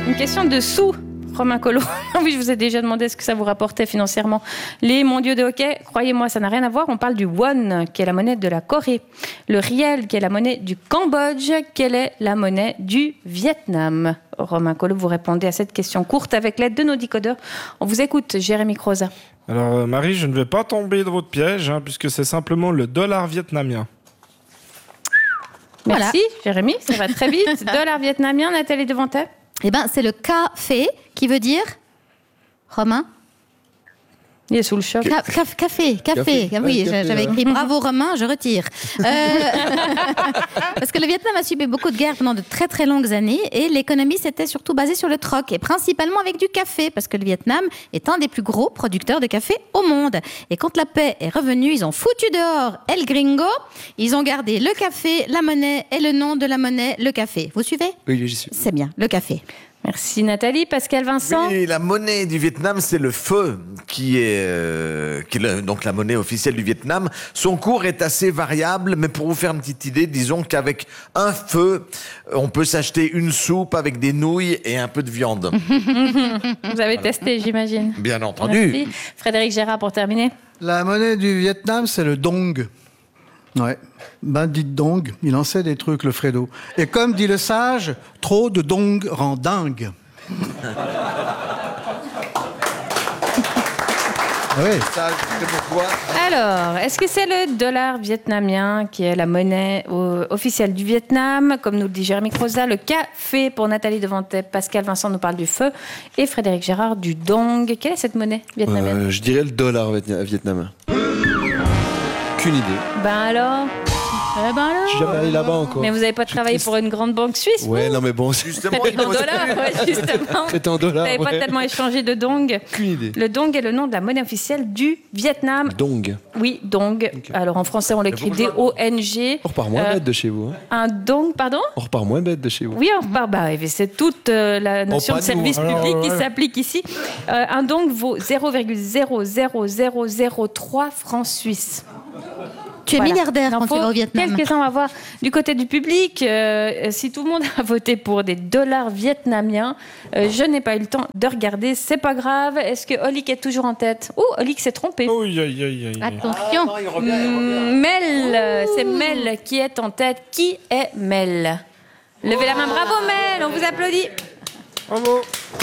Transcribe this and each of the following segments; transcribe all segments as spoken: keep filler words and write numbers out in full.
Une question de sous, Romain Collot. Oui, je vous ai déjà demandé ce que ça vous rapportait financièrement. Les mondiaux de hockey, croyez-moi, ça n'a rien à voir. On parle du won, qui est la monnaie de la Corée. Le riel, qui est la monnaie du Cambodge. Quelle est la monnaie du Vietnam? Romain Collot, vous répondez à cette question courte avec l'aide de nos décodeurs. On vous écoute, Jérémy Croza. Alors, euh, Marie, je ne vais pas tomber dans votre piège, hein, puisque c'est simplement le dollar vietnamien. Merci, Voilà. Jérémy, ça va très vite. Dollar vietnamien, Nathalie Devantet. Eh ben, c'est le café qui veut dire, Romain? Il est sous le choc. Ca- caf- café, café. Café. Ah oui, Ouais, café, j'avais ouais. écrit bravo Romain, je retire. Euh, parce que le Vietnam a subi beaucoup de guerres pendant de très très longues années et l'économie s'était surtout basée sur le troc et principalement avec du café parce que le Vietnam est un des plus gros producteurs de café au monde. Et quand la paix est revenue, ils ont foutu dehors El Gringo, ils ont gardé le café, la monnaie et le nom de la monnaie, le café. Vous suivez? Oui, oui, j'y suis. C'est bien, le café. Merci Nathalie. Pascal Vincent. Oui, la monnaie du Vietnam, c'est le feu, qui est, euh, qui est le- donc la monnaie officielle du Vietnam. Son cours est assez variable, mais pour vous faire une petite idée, disons qu'avec un feu, on peut s'acheter une soupe avec des nouilles et un peu de viande. Vous avez testé, j'imagine. Bien entendu. Merci. Frédéric Gérard pour terminer. La monnaie du Vietnam, c'est le dong. Ouais. Ben, dites dong, il en sait des trucs, le Fredo. Et comme dit le sage, trop de dong rend dingue. Oui. Ça, c'est pourquoi. Alors, est-ce que c'est le dollar vietnamien qui est la monnaie euh, officielle du Vietnam, comme nous le dit Jérémy Croza, le café pour Nathalie Devantet, Pascal Vincent nous parle du feu et Frédéric Gérard du dong. Quelle est cette monnaie vietnamienne? Euh, je dirais le dollar vietna- vietnamien. Aucune idée. Ben alors, eh ben alors. Je suis jamais allé là-bas encore. Mais vous n'avez pas travaillé pour une grande banque suisse? Ouais, non mais bon, c'est- Justement, C'était il en pose- dollars, ouais, justement. c'était en Vous dollars. n'avez pas ouais. tellement échangé de dong. Aucune idée. Le dong est le nom de la monnaie officielle du Vietnam. Dong. Oui, dong. Alors en français, on l'écrit D O N G. On repart moins Euh, bête de chez vous. Hein. Un dong, pardon? On repart moins bête de chez vous. Oui, on repart. Bah, oui, c'est toute euh, la notion pas de nous, service alors, public qui ouais. s'applique ici. Euh, un dong vaut zéro virgule zéro zéro zéro zéro trois francs suisses. Tu es Voilà. milliardaire quand tu Info. vas au Vietnam. Quelques-uns, on va voir du côté du public. euh, si tout le monde a voté pour des dollars vietnamiens, euh, je n'ai pas eu le temps de regarder. C'est pas grave. Est-ce que Olik est toujours en tête? Oh, Olik s'est trompé. Oui, aïe, aïe, aïe. Attention. Mm, Mel, euh, c'est Mel qui est en tête. Qui est Mel? Levez la main. Bravo Mel, on vous applaudit. Bravo.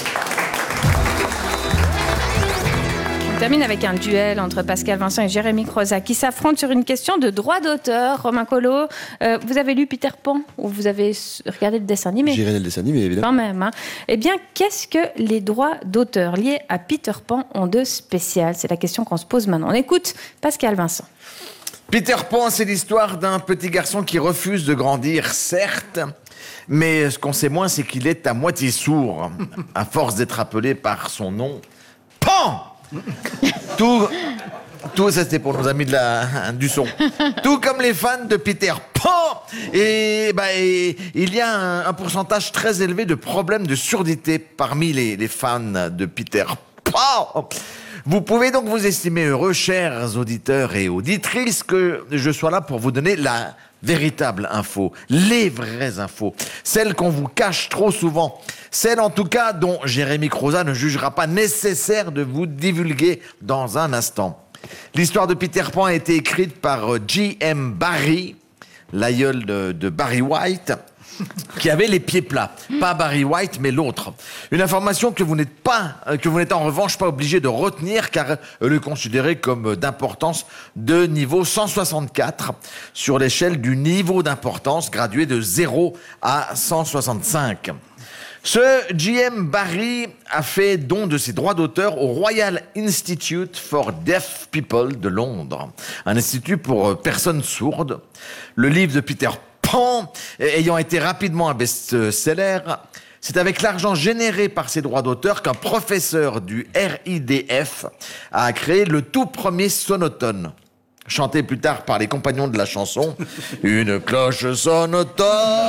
On termine avec un duel entre Pascal Vincent et Jérémy Croza qui s'affrontent sur une question de droit d'auteur. Romain Collot, euh, vous avez lu Peter Pan ou vous avez s- regardé le dessin animé? J'irai le dessin animé, évidemment. Quand même. Hein. Eh bien, qu'est-ce que les droits d'auteur liés à Peter Pan ont de spécial? C'est la question qu'on se pose maintenant. On écoute Pascal Vincent. Peter Pan, c'est l'histoire d'un petit garçon qui refuse de grandir, certes, mais ce qu'on sait moins, c'est qu'il est à moitié sourd, à force d'être appelé par son nom, Pan. Tout, tout ça c'était pour nos amis de la, du son. Tout comme les fans de Peter Pan. Et, bah, et il y a un, un pourcentage très élevé de problèmes de surdité parmi les, les fans de Peter Pan. Vous pouvez donc vous estimer heureux, chers auditeurs et auditrices, que je sois là pour vous donner la véritable info, les vraies infos, celles qu'on vous cache trop souvent, celles en tout cas dont Jérémy Croza ne jugera pas nécessaire de vous divulguer dans un instant. L'histoire de Peter Pan a été écrite par J M Barrie, l'aïeul de, de Barry White, qui avait les pieds plats. Pas Barry White, mais l'autre. Une information que vous n'êtes pas, que vous n'êtes en revanche pas obligé de retenir, car elle est considérée comme d'importance de niveau cent soixante-quatre sur l'échelle du niveau d'importance gradué de zéro à cent soixante-cinq. Ce J M Barrie a fait don de ses droits d'auteur au Royal Institute for Deaf People de Londres, un institut pour personnes sourdes. Le livre de Peter Pan, ayant été rapidement un best-seller, c'est avec l'argent généré par ses droits d'auteur qu'un professeur du R I D F a créé le tout premier sonotone. Chanté plus tard par les compagnons de la chanson, une cloche sonotone,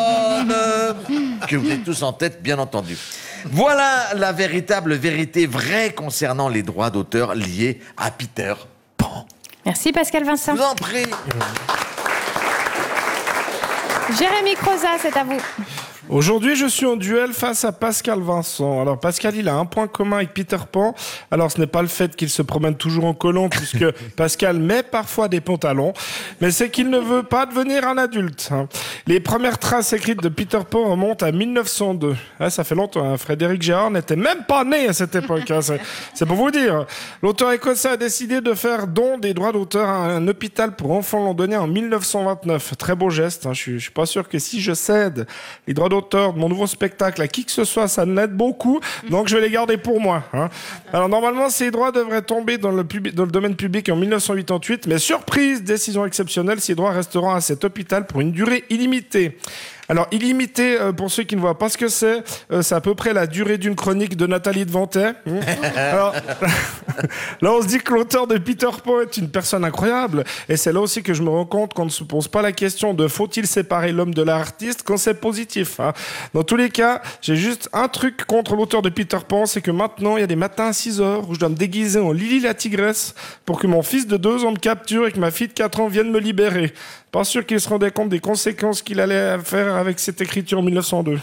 que vous êtes tous en tête, bien entendu. Voilà la véritable vérité vraie concernant les droits d'auteur liés à Peter Pan. Merci Pascal Vincent. Je vous en prie. Jérémy Croza, c'est à vous. Aujourd'hui, je suis en duel face à Pascal Vincent. Alors, Pascal, il a un point commun avec Peter Pan. Alors, ce n'est pas le fait qu'il se promène toujours en collant, puisque Pascal met parfois des pantalons, mais c'est qu'il ne veut pas devenir un adulte. Les premières traces écrites de Peter Pan remontent à mille neuf cent deux. Ah, ça fait longtemps, hein. Frédéric Gérard n'était même pas né à cette époque. Hein. C'est, c'est pour vous dire. L'auteur écossais a décidé de faire don des droits d'auteur à un hôpital pour enfants londonien en mille neuf cent vingt-neuf. Très beau geste. Hein. Je suis, je suis pas sûr que si je cède les droits d'auteur de mon nouveau spectacle à qui que ce soit, ça n'aide beaucoup, donc je vais les garder pour moi. Hein. Alors normalement, ces droits devraient tomber dans le, pub- dans le domaine public en mille neuf cent quatre-vingt-huit, mais surprise, décision exceptionnelle, ces droits resteront à cet hôpital pour une durée illimitée. Alors, illimité, euh, pour ceux qui ne voient pas ce que c'est, euh, c'est à peu près la durée d'une chronique de Nathalie Devantet. Mmh. Alors, là, on se dit que l'auteur de Peter Pan est une personne incroyable. Et c'est là aussi que je me rends compte qu'on ne se pose pas la question de faut-il séparer l'homme de l'artiste quand c'est positif. Hein. Dans tous les cas, j'ai juste un truc contre l'auteur de Peter Pan, c'est que maintenant, il y a des matins à six heures où je dois me déguiser en Lily la tigresse pour que mon fils de deux ans me capture et que ma fille de quatre ans vienne me libérer. Pas sûr qu'il se rendait compte des conséquences qu'il allait faire avec cette écriture en mille neuf cent deux.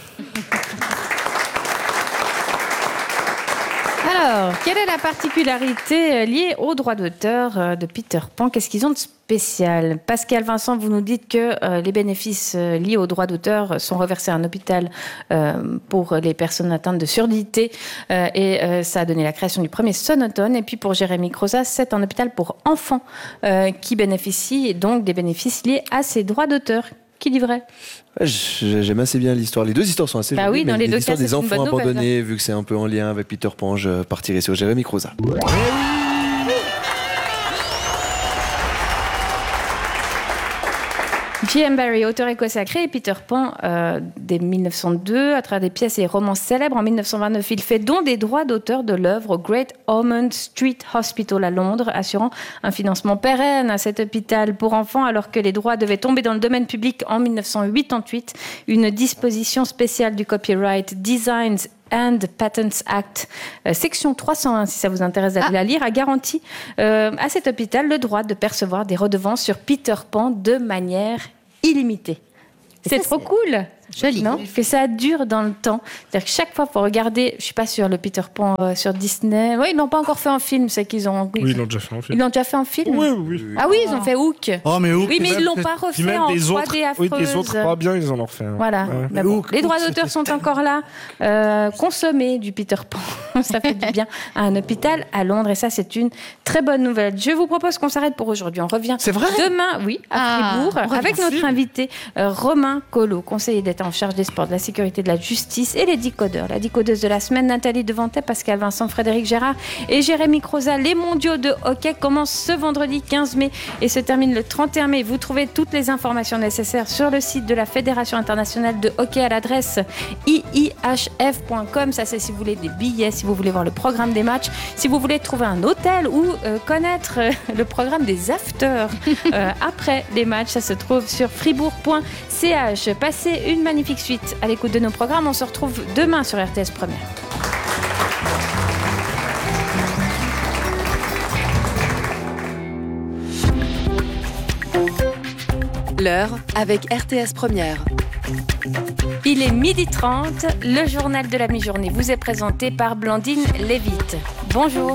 Alors, quelle est la particularité liée aux droits d'auteur de Peter Pan ? Qu'est-ce qu'ils ont de spécial ? Pascal Vincent, vous nous dites que euh, les bénéfices euh, liés aux droits d'auteur sont reversés à un hôpital euh, pour les personnes atteintes de surdité euh, et euh, ça a donné la création du premier sonotone. Et puis pour Jérémy Crozat, c'est un hôpital pour enfants euh, qui bénéficie donc des bénéfices liés à ces droits d'auteur. Qui dit vrai ? Ouais, j'aime assez bien l'histoire. Les deux histoires sont assez bah jolies, oui, dans mais les deux l'histoire cas, des c'est une enfants bonne abandonnés, nouvelle. vu que c'est un peu en lien avec Peter Pan, je partirai sur Jérémy Crozat. J M Barrie, auteur écossais, a créé Peter Pan euh, dès mille neuf cent deux à travers des pièces et romans célèbres. En mille neuf cent vingt-neuf, il fait don des droits d'auteur de l'œuvre au Great Ormond Street Hospital à Londres, assurant un financement pérenne à cet hôpital pour enfants, alors que les droits devaient tomber dans le domaine public en mille neuf cent quatre-vingt-huit. Une disposition spéciale du Copyright Designs and Patents Act, euh, section trois cent un, si ça vous intéresse d'aller ah. la lire, a garanti euh, à cet hôpital le droit de percevoir des redevances sur Peter Pan de manière illimitée. C'est trop cool. Joli. Non, que ça dure dans le temps. C'est-à-dire que chaque fois, il faut regarder, je ne suis pas sûre, le Peter Pan euh, sur Disney. Oui, ils n'ont pas encore fait en film, c'est qu'ils ont... Oui, ils l'ont déjà fait en film. Ils l'ont déjà fait en film Oui, oui. Ah oui, ils ont fait Hook. Oh, mais Hook. Oui, mais ils ne l'ont pas refait en trois D affreuse. Oui, les autres, pas bien, ils en ont refait. Hein. Voilà. Ouais. Mais bon, Hook, les droits Hook, d'auteur c'était... sont encore là. Euh, consommer du Peter Pan, ça fait du bien à un hôpital à Londres. Et ça, c'est une très bonne nouvelle. Je vous propose qu'on s'arrête pour aujourd'hui. On revient c'est vrai demain, oui, à ah, Fribourg, avec notre invité euh, Romain Collot, conseiller d'État en charge des sports, de la sécurité, de la justice et les décodeurs. La décodeuse de la semaine, Nathalie Devantet, Pascal Vincent, Frédéric Gérard et Jérémy Crozat. Les mondiaux de hockey commencent ce vendredi quinze mai et se terminent le trente et un mai. Vous trouvez toutes les informations nécessaires sur le site de la Fédération internationale de hockey à l'adresse i i h f point com. Ça, c'est si vous voulez des billets, si vous voulez voir le programme des matchs, si vous voulez trouver un hôtel ou euh, connaître euh, le programme des afters euh, après les matchs. Ça se trouve sur fribourg point c h. Passez une magnifique suite à l'écoute de nos programmes. On se retrouve demain sur R T S Première. L'heure avec R T S Première. Il est midi trente, le journal de la mi-journée vous est présenté par Blandine Lévite. Bonjour.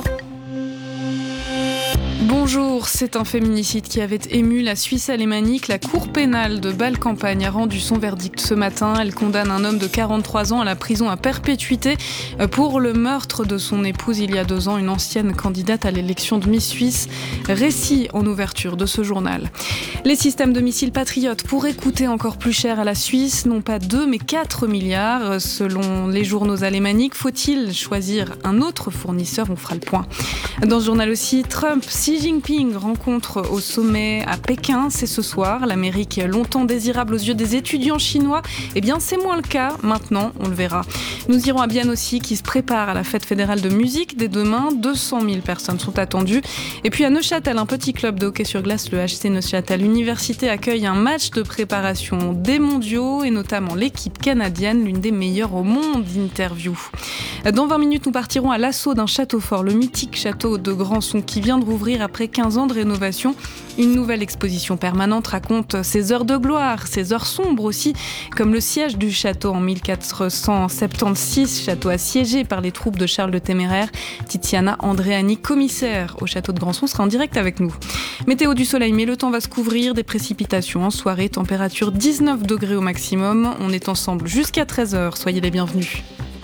Bonjour, c'est un féminicide qui avait ému la Suisse alémanique. La Cour pénale de Bâle-Campagne a rendu son verdict ce matin. Elle condamne un homme de quarante-trois ans à la prison à perpétuité pour le meurtre de son épouse il y a deux ans, une ancienne candidate à l'élection de Miss Suisse. Récit en ouverture de ce journal. Les systèmes de missiles patriotes pourraient coûter encore plus cher à la Suisse, non pas deux mais quatre milliards. Selon les journaux alémaniques, faut-il choisir un autre fournisseur ? On fera le point. Dans ce journal aussi, Trump, Xi Jinping rencontre au sommet à Pékin, c'est ce soir. L'Amérique longtemps désirable aux yeux des étudiants chinois, eh bien c'est moins le cas maintenant, on le verra. Nous irons à Bienne aussi, qui se prépare à la fête fédérale de musique dès demain. deux cent mille personnes sont attendues. Et puis à Neuchâtel, un petit club de hockey sur glace, le H C Neuchâtel Université, accueille un match de préparation des mondiaux et notamment l'équipe canadienne, l'une des meilleures au monde. Interview. Dans vingt minutes, nous partirons à l'assaut d'un château fort, le mythique château de Grandson qui vient de rouvrir après après quinze ans de rénovation. Une nouvelle exposition permanente raconte ses heures de gloire, ses heures sombres aussi, comme le siège du château en mille quatre cent soixante-seize, château assiégé par les troupes de Charles le Téméraire. Tiziana Andreani, commissaire au château de Grandson, sera en direct avec nous. Météo du soleil, mais le temps va se couvrir, des précipitations en soirée, température dix-neuf degrés au maximum. On est ensemble jusqu'à treize heures, soyez les bienvenus.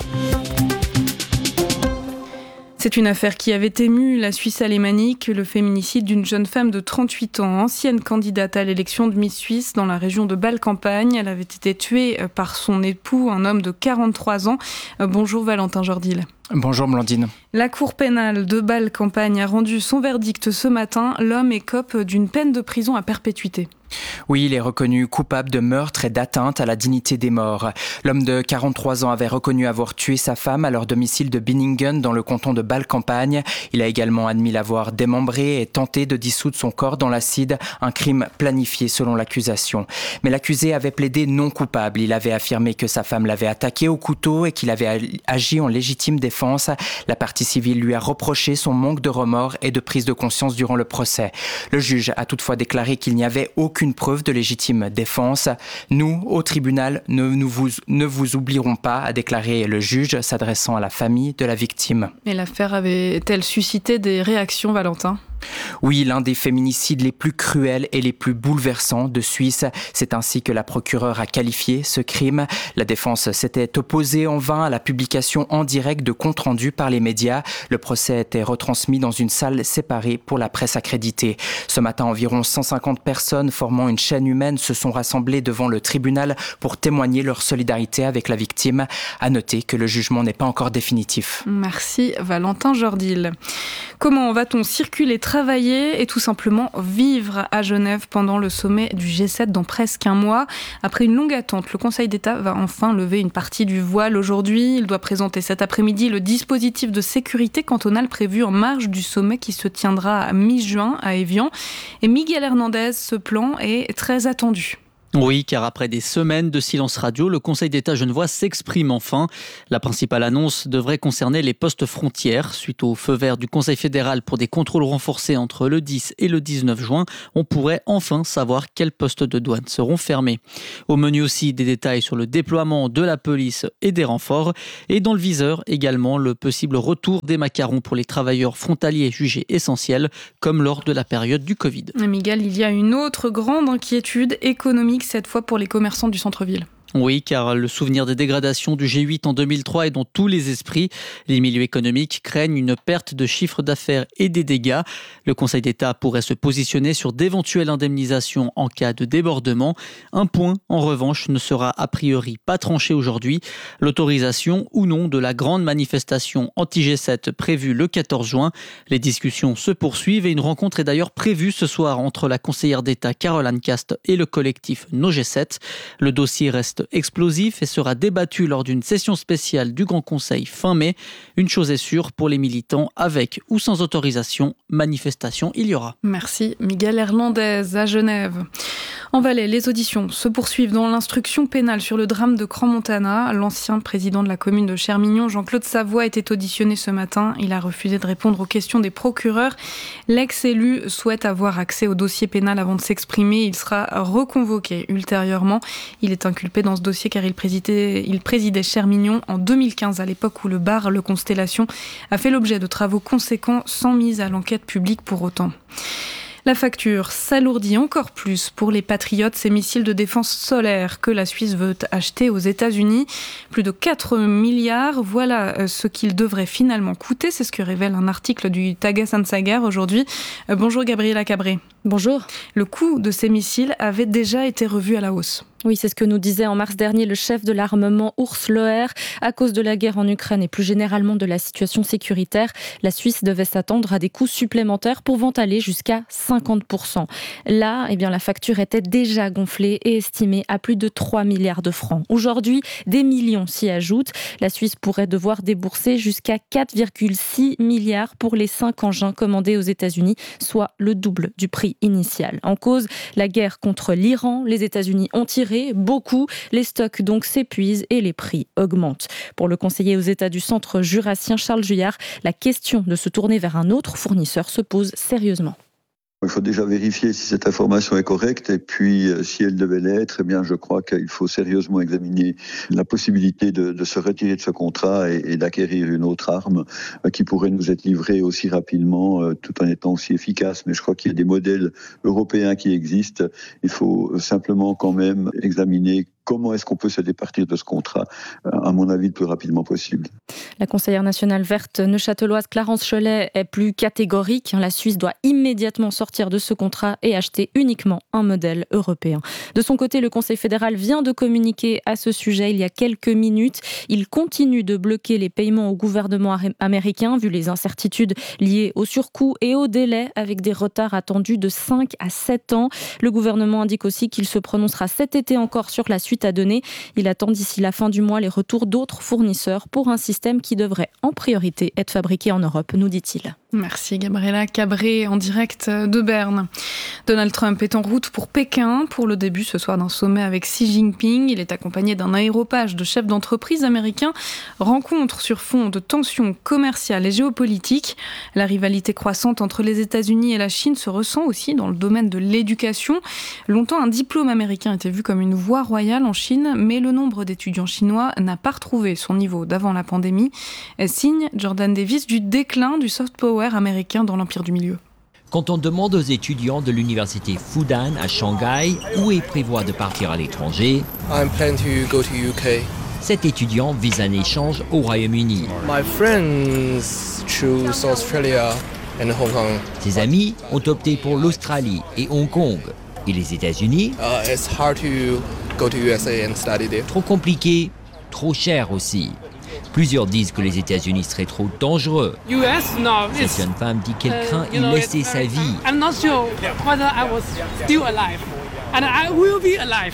C'est une affaire qui avait ému la Suisse alémanique, le féminicide d'une jeune femme de trente-huit ans, ancienne candidate à l'élection de Miss Suisse dans la région de Bâle-Campagne. Elle avait été tuée par son époux, un homme de quarante-trois ans. Bonjour Valentin Jordil. Bonjour Blandine. La cour pénale de Bâle-Campagne a rendu son verdict ce matin. L'homme écope d'une peine de prison à perpétuité. Oui, il est reconnu coupable de meurtre et d'atteinte à la dignité des morts. L'homme de quarante-trois ans avait reconnu avoir tué sa femme à leur domicile de Binningen dans le canton de Bâle-Campagne. Il a également admis l'avoir démembré et tenté de dissoudre son corps dans l'acide, un crime planifié selon l'accusation. Mais l'accusé avait plaidé non coupable. Il avait affirmé que sa femme l'avait attaqué au couteau et qu'il avait agi en légitime défense. La partie civile lui a reproché son manque de remords et de prise de conscience durant le procès. Le juge a toutefois déclaré qu'il n'y avait aucune une preuve de légitime défense. Nous, au tribunal, ne, nous vous, ne vous oublierons pas, a déclaré le juge, s'adressant à la famille de la victime. Mais l'affaire avait-elle suscité des réactions, Valentin ? Oui, l'un des féminicides les plus cruels et les plus bouleversants de Suisse. C'est ainsi que la procureure a qualifié ce crime. La défense s'était opposée en vain à la publication en direct de comptes rendus par les médias. Le procès était retransmis dans une salle séparée pour la presse accréditée. Ce matin, environ cent cinquante personnes formant une chaîne humaine se sont rassemblées devant le tribunal pour témoigner leur solidarité avec la victime. À noter que le jugement n'est pas encore définitif. Merci Valentin Jordil. Comment va-t-on circuler, travailler et tout simplement vivre à Genève pendant le sommet du G sept dans presque un mois ? Après une longue attente, le Conseil d'État va enfin lever une partie du voile aujourd'hui. Il doit présenter cet après-midi le dispositif de sécurité cantonale prévu en marge du sommet qui se tiendra à mi-juin à Évian. Et Miguel Hernandez, ce plan est très attendu. Oui, car après des semaines de silence radio, le Conseil d'État genevois s'exprime enfin. La principale annonce devrait concerner les postes frontières. Suite au feu vert du Conseil fédéral pour des contrôles renforcés entre le dix et le dix-neuf juin, on pourrait enfin savoir quels postes de douane seront fermés. Au menu aussi des détails sur le déploiement de la police et des renforts. Et dans le viseur également le possible retour des macarons pour les travailleurs frontaliers jugés essentiels, comme lors de la période du Covid. Miguel, il y a une autre grande inquiétude économique cette fois pour les commerçants du centre-ville. Oui, car le souvenir des dégradations du G huit en deux mille trois est dans tous les esprits. Les milieux économiques craignent une perte de chiffre d'affaires et des dégâts. Le Conseil d'État pourrait se positionner sur d'éventuelles indemnisations en cas de débordement. Un point, en revanche, ne sera a priori pas tranché aujourd'hui. L'autorisation ou non de la grande manifestation anti-G sept prévue le quatorze juin. Les discussions se poursuivent et une rencontre est d'ailleurs prévue ce soir entre la conseillère d'État Caroline Cast et le collectif No G sept. Le dossier reste explosif et sera débattu lors d'une session spéciale du Grand Conseil fin mai. Une chose est sûre, pour les militants, avec ou sans autorisation, manifestation il y aura. Merci Miguel Hernandez à Genève. En Valais, les auditions se poursuivent dans l'instruction pénale sur le drame de Crans-Montana. L'ancien président de la commune de Chermignon, Jean-Claude Savoie, était auditionné ce matin. Il a refusé de répondre aux questions des procureurs. L'ex-élu souhaite avoir accès au dossier pénal avant de s'exprimer. Il sera reconvoqué ultérieurement. Il est inculpé dans ce dossier car il présidait, il présidait Chermignon en deux mille quinze, à l'époque où le bar Le Constellation a fait l'objet de travaux conséquents sans mise à l'enquête publique pour autant. La facture s'alourdit encore plus pour les Patriots, ces missiles de défense solaire que la Suisse veut acheter aux États-Unis. Plus de quatre milliards, voilà ce qu'ils devraient finalement coûter. C'est ce que révèle un article du Tages-Anzeiger aujourd'hui. Bonjour Gabriela Cabré. Bonjour. Le coût de ces missiles avait déjà été revu à la hausse. Oui, c'est ce que nous disait en mars dernier le chef de l'armement Urs Loher. À cause de la guerre en Ukraine et plus généralement de la situation sécuritaire, la Suisse devait s'attendre à des coûts supplémentaires pouvant aller jusqu'à cinquante pour cent. Là, eh bien, la facture était déjà gonflée et estimée à plus de trois milliards de francs. Aujourd'hui, des millions s'y ajoutent. La Suisse pourrait devoir débourser jusqu'à quatre virgule six milliards pour les cinq engins commandés aux États-Unis, soit le double du prix prix initial. En cause, la guerre contre l'Iran. Les États-Unis ont tiré beaucoup. Les stocks donc s'épuisent et les prix augmentent. Pour le conseiller aux États du Centre jurassien Charles Juillard, la question de se tourner vers un autre fournisseur se pose sérieusement. Il faut déjà vérifier si cette information est correcte et puis euh, si elle devait l'être, eh bien je crois qu'il faut sérieusement examiner la possibilité de, de se retirer de ce contrat et, et d'acquérir une autre arme euh, qui pourrait nous être livrée aussi rapidement euh, tout en étant aussi efficace. Mais je crois qu'il y a des modèles européens qui existent. Il faut simplement quand même examiner comment est-ce qu'on peut se départir de ce contrat, à mon avis, le plus rapidement possible. La conseillère nationale verte neuchâteloise Clarence Cholet est plus catégorique. La Suisse doit immédiatement sortir de ce contrat et acheter uniquement un modèle européen. De son côté, le Conseil fédéral vient de communiquer à ce sujet il y a quelques minutes. Il continue de bloquer les paiements au gouvernement américain, vu les incertitudes liées au surcoût et au délai, avec des retards attendus de cinq à sept ans. Le gouvernement indique aussi qu'il se prononcera cet été encore sur la suite à donner. Il attend d'ici la fin du mois les retours d'autres fournisseurs pour un système qui devrait en priorité être fabriqué en Europe, nous dit-il. Merci Gabriela Cabré en direct de Berne. Donald Trump est en route pour Pékin pour le début ce soir d'un sommet avec Xi Jinping. Il est accompagné d'un aéropage de chefs d'entreprise américains. Rencontre sur fond de tensions commerciales et géopolitiques. La rivalité croissante entre les États-Unis et la Chine se ressent aussi dans le domaine de l'éducation. Longtemps, un diplôme américain était vu comme une voie royale en Chine, mais le nombre d'étudiants chinois n'a pas retrouvé son niveau d'avant la pandémie. Signe Jordan Davis du déclin du soft power américain dans l'Empire du Milieu. Quand on demande aux étudiants de l'université Fudan à Shanghai où ils prévoient de partir à l'étranger, I'm planning to go to U K. Cet étudiant vise un échange au Royaume-Uni. My friends choose Australia and Hong Kong. Ses amis ont opté pour l'Australie et Hong Kong. Et les États-Unis? Uh, it's hard to go to U S A and study there. Trop compliqué, trop cher aussi. Plusieurs disent que les États-Unis seraient trop dangereux. U S, no, Cette jeune femme dit qu'elle craint uh, y know, laisser sa vie. I'm not sure whether I was still alive, and I will be alive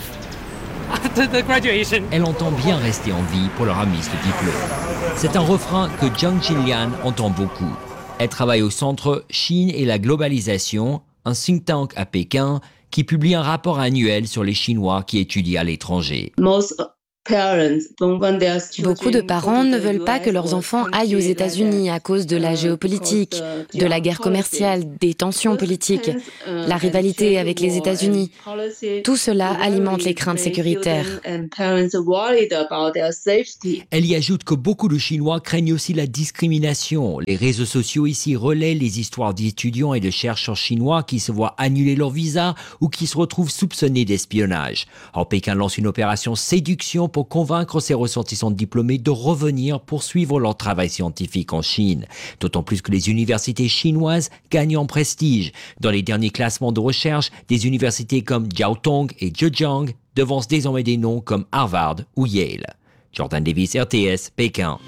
after the graduation. Elle entend bien rester en vie pour leur remise de diplôme. C'est un refrain que Zhang Jinlian entend beaucoup. Elle travaille au Centre Chine et la globalisation, un think tank à Pékin, qui publie un rapport annuel sur les Chinois qui étudient à l'étranger. Most Beaucoup de parents ne veulent pas que leurs enfants aillent aux États-Unis à cause de la géopolitique, de la guerre commerciale, des tensions politiques, la rivalité avec les États-Unis. Tout cela alimente les craintes sécuritaires. Elle y ajoute que beaucoup de Chinois craignent aussi la discrimination. Les réseaux sociaux ici relaient les histoires d'étudiants et de chercheurs chinois qui se voient annuler leur visa ou qui se retrouvent soupçonnés d'espionnage. Alors Pékin lance une opération séduction pour convaincre ses ressortissants diplômés de revenir poursuivre leur travail scientifique en Chine. D'autant plus que les universités chinoises gagnent en prestige. Dans les derniers classements de recherche, des universités comme Jiaotong et Zhejiang devancent désormais des noms comme Harvard ou Yale. Jordan Davis, R T S, Pékin.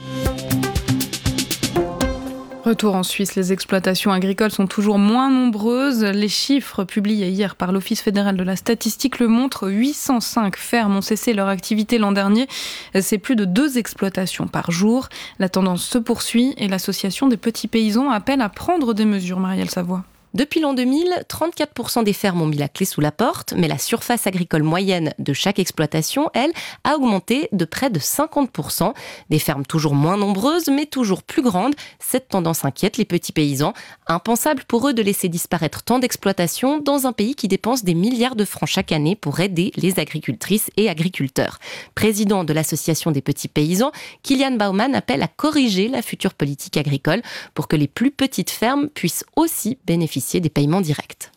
Retour en Suisse, les exploitations agricoles sont toujours moins nombreuses. Les chiffres publiés hier par l'Office fédéral de la statistique le montrent. huit cent cinq fermes ont cessé leur activité l'an dernier. C'est plus de deux exploitations par jour. La tendance se poursuit et l'association des petits paysans appelle à prendre des mesures. Marielle Savoie. Depuis l'an deux mille, trente-quatre pour cent des fermes ont mis la clé sous la porte, mais la surface agricole moyenne de chaque exploitation, elle, a augmenté de près de cinquante pour cent. Des fermes toujours moins nombreuses, mais toujours plus grandes. Cette tendance inquiète les petits paysans. Impensable pour eux de laisser disparaître tant d'exploitations dans un pays qui dépense des milliards de francs chaque année pour aider les agricultrices et agriculteurs. Président de l'association des petits paysans, Kilian Baumann appelle à corriger la future politique agricole pour que les plus petites fermes puissent aussi bénéficier des paiements directs.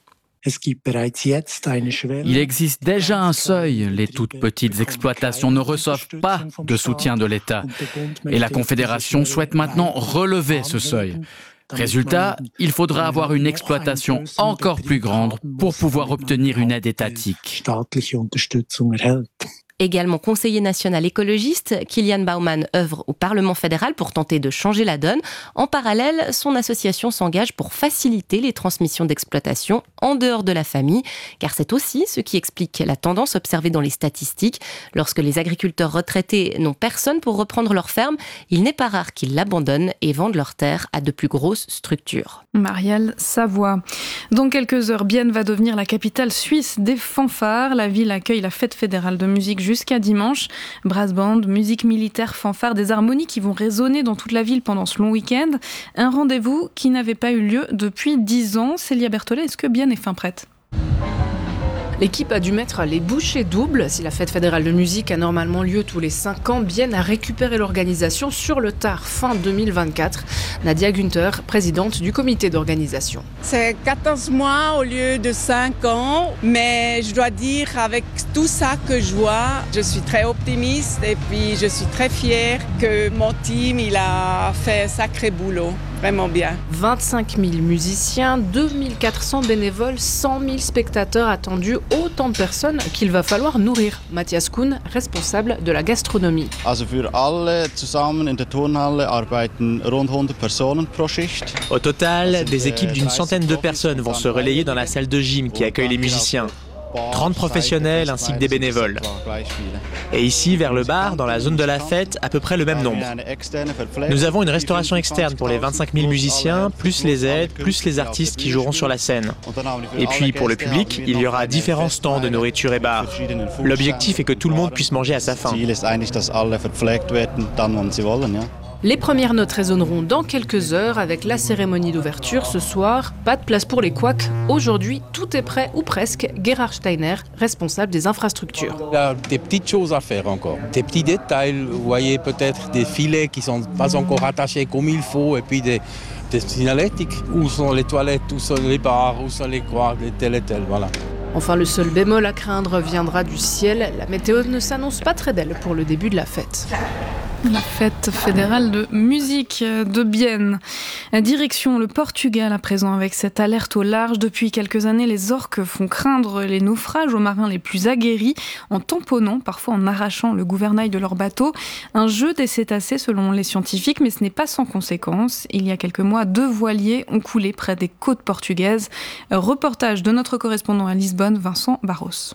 Il existe déjà un seuil. Les toutes petites exploitations ne reçoivent pas de soutien de l'État. Et la Confédération souhaite maintenant relever ce seuil. Résultat, il faudra avoir une exploitation encore plus grande pour pouvoir obtenir une aide étatique. Également conseiller national écologiste, Kilian Baumann œuvre au Parlement fédéral pour tenter de changer la donne. En parallèle, son association s'engage pour faciliter les transmissions d'exploitation en dehors de la famille, car c'est aussi ce qui explique la tendance observée dans les statistiques. Lorsque les agriculteurs retraités n'ont personne pour reprendre leur ferme, il n'est pas rare qu'ils l'abandonnent et vendent leurs terres à de plus grosses structures. Marielle Savoie. Dans quelques heures, Bienne va devenir la capitale suisse des fanfares. La ville accueille la fête fédérale de musique jusqu'à dimanche. Brass band, musique militaire, fanfare, des harmonies qui vont résonner dans toute la ville pendant ce long week-end. Un rendez-vous qui n'avait pas eu lieu depuis dix ans. Célia Berthollet, est-ce que Bienne est fin prête ? L'équipe a dû mettre les bouchées doubles. Si la fête fédérale de musique a normalement lieu tous les cinq ans, Bienne a récupéré l'organisation sur le tard fin deux mille vingt-quatre. Nadia Günther, présidente du comité d'organisation. C'est quatorze mois au lieu de cinq ans, mais je dois dire avec tout ça que je vois, je suis très optimiste et puis je suis très fière que mon team il a fait un sacré boulot. Vraiment bien. vingt-cinq mille musiciens, deux mille quatre cents bénévoles, cent mille spectateurs attendus, autant de personnes qu'il va falloir nourrir. Matthias Kuhn, responsable de la gastronomie. Also für alle zusammen in der Turnhalle arbeiten rund hundert Personen pro Schicht. Au total, des équipes d'une centaine de personnes vont se relayer dans la salle de gym qui accueille les musiciens. trente professionnels ainsi que des bénévoles. Et ici, vers le bar, dans la zone de la fête, à peu près le même nombre. Nous avons une restauration externe pour les vingt-cinq mille musiciens, plus les aides, plus les artistes qui joueront sur la scène. Et puis, pour le public, il y aura différents stands de nourriture et bars. L'objectif est que tout le monde puisse manger à sa faim. Les premières notes résonneront dans quelques heures avec la cérémonie d'ouverture ce soir. Pas de place pour les couacs. Aujourd'hui, tout est prêt ou presque. Gerhard Steiner, responsable des infrastructures. Il y a des petites choses à faire encore. Des petits détails. Vous voyez peut-être des filets qui ne sont pas encore attachés comme il faut. Et puis des, des signalétiques. Où sont les toilettes, où sont les bars, où sont les couacs, les tel et tel. Voilà. Enfin, le seul bémol à craindre viendra du ciel. La météo ne s'annonce pas très belle pour le début de la fête. La fête fédérale de musique de Bienne. Direction le Portugal à présent avec cette alerte au large. Depuis quelques années, les orques font craindre les naufrages aux marins les plus aguerris en tamponnant, parfois en arrachant le gouvernail de leur bateau. Un jeu des cétacés selon les scientifiques, mais ce n'est pas sans conséquences. Il y a quelques mois, deux voiliers ont coulé près des côtes portugaises. Reportage de notre correspondant à Lisbonne, Vincent Barros.